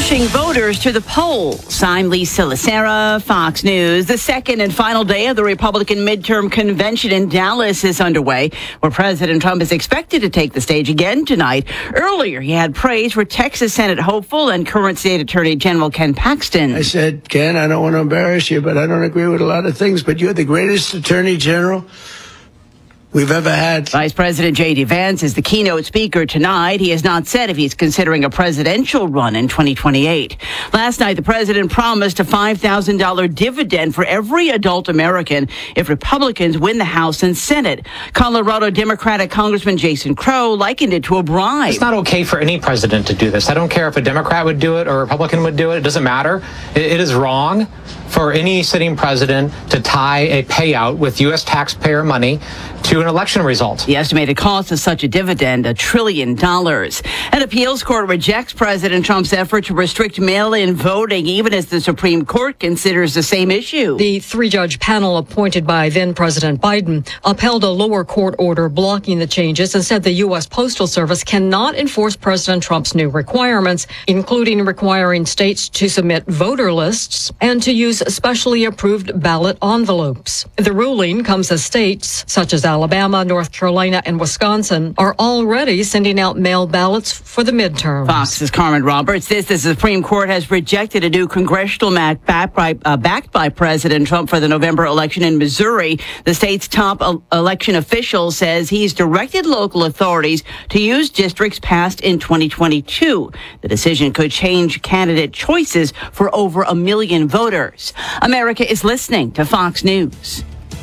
pushing voters to the polls. I'm Lisa Lacera, Fox News. The second and final day of the Republican midterm convention in Dallas is underway, where President Trump is expected to take the stage again tonight. Earlier, he had praise for Texas Senate hopeful and current state attorney general Ken Paxton. I said, Ken, I don't want to embarrass you, but I don't agree with a lot of things, but you're the greatest attorney general we've ever had. Vice President J.D. Vance is the keynote speaker tonight. He has not said if he's considering a presidential run in 2028. Last night, the president promised a $5,000 dividend for every adult American if Republicans win the House and Senate. Colorado Democratic Congressman Jason Crow likened it to a bribe. It's not okay for any president to do this. I don't care if a Democrat would do it or a Republican would do it. It doesn't matter. It is wrong for any sitting president to tie a payout with U.S. taxpayer money to an election result. The estimated cost of such a dividend, $1 trillion. An appeals court rejects President Trump's effort to restrict mail-in voting, even as the Supreme Court considers the same issue. The three-judge panel appointed by then-President Biden upheld a lower court order blocking the changes and said the U.S. Postal Service cannot enforce President Trump's new requirements, including requiring states to submit voter lists and to use specially approved ballot envelopes. The ruling comes as states such as Alabama, North Carolina, and Wisconsin are already sending out mail ballots for the midterms. Fox's Carmen Roberts. The Supreme Court has rejected a new congressional map backed by President Trump for the November election in Missouri. The state's top election official says he's directed local authorities to use districts passed in 2022. The decision could change candidate choices for over 1 million voters. America is listening to Fox News.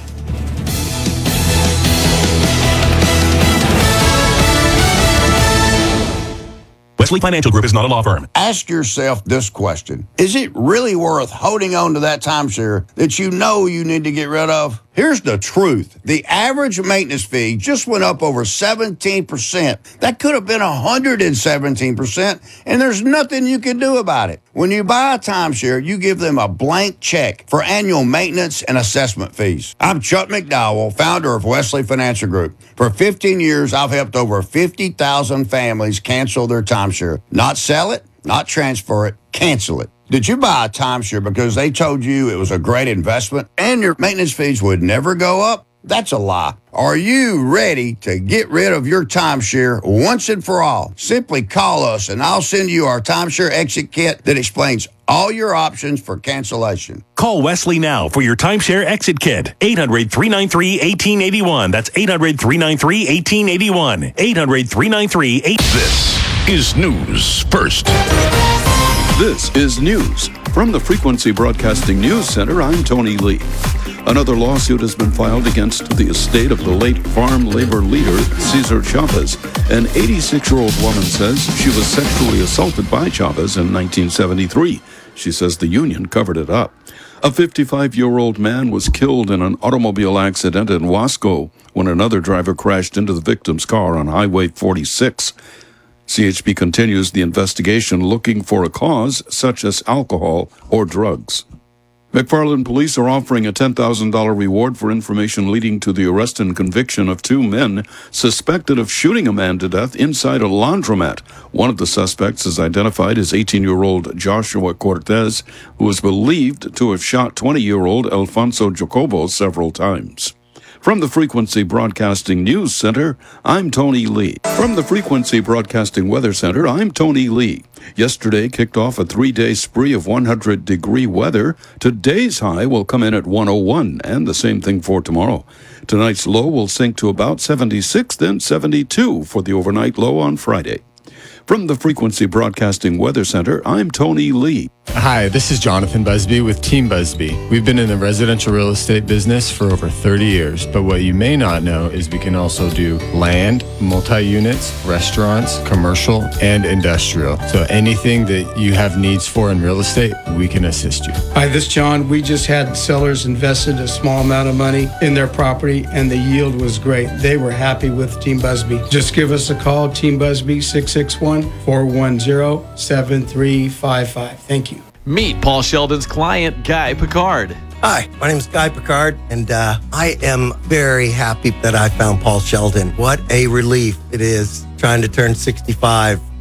Wesley Financial Group is not a law firm. Ask yourself this question. Is it really worth holding on to that timeshare that you know you need to get rid of? Here's the truth. The average maintenance fee just went up over 17%. That could have been 117%, and there's nothing you can do about it. When you buy a timeshare, you give them a blank check for annual maintenance and assessment fees. I'm Chuck McDowell, founder of Wesley Financial Group. For 15 years, I've helped over 50,000 families cancel their timeshare. Not sell it, not transfer it, cancel it. Did you buy a timeshare because they told you it was a great investment and your maintenance fees would never go up? That's a lie. Are you ready to get rid of your timeshare once and for all? Simply call us and I'll send you our timeshare exit kit that explains all your options for cancellation. Call Wesley now for your timeshare exit kit. 800-393-1881. That's 800-393-1881. 800-393-1881. This is News First. This is news. From the Frequency Broadcasting News Center, I'm Tony Lee. Another lawsuit has been filed against the estate of the late farm labor leader, Cesar Chavez. An 86-year-old woman says she was sexually assaulted by Chavez in 1973. She says the union covered it up. A 55-year-old man was killed in an automobile accident in Wasco when another driver crashed into the victim's car on Highway 46. CHP continues the investigation looking for a cause such as alcohol or drugs. McFarland police are offering a $10,000 reward for information leading to the arrest and conviction of 2 men suspected of shooting a man to death inside a laundromat. One of the suspects is identified as 18-year-old Joshua Cortez, who is believed to have shot 20-year-old Alfonso Jacobo several times. From the Frequency Broadcasting News Center, I'm Tony Lee. From the Frequency Broadcasting Weather Center, I'm Tony Lee. Yesterday kicked off a 3-day spree of 100-degree weather. Today's high will come in at 101, and the same thing for tomorrow. Tonight's low will sink to about 76, then 72 for the overnight low on Friday. From the Frequency Broadcasting Weather Center, I'm Tony Lee. Hi, this is Jonathan Busby with Team Busby. We've been in the residential real estate business for over 30 years, but what you may not know is we can also do land, multi-units, restaurants, commercial, and industrial. So anything that you have needs for in real estate, we can assist you. Hi, this is John. We just had sellers invested a small amount of money in their property, and the yield was great. They were happy with Team Busby. Just give us a call, Team Busby, 661-410-7355. Thank you. Meet Paul Sheldon's client, Guy Picard. Hi, my name is Guy Picard, and I am very happy that I found Paul Sheldon. What a relief it is trying to turn 65